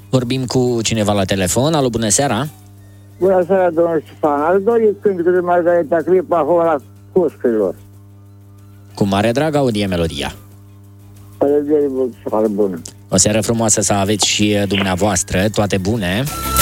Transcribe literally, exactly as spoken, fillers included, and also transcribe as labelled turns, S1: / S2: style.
S1: Vorbim cu cineva la telefon. Alo, bună seara!
S2: Bună seara, domnul Ștefan. Al doilea cânt de Margareta Clipa, Hora Cuscărilor.
S1: Cu mare drag audie melodia.
S2: Bună.
S1: O seară frumoasă să aveți și dumneavoastră, toate bune!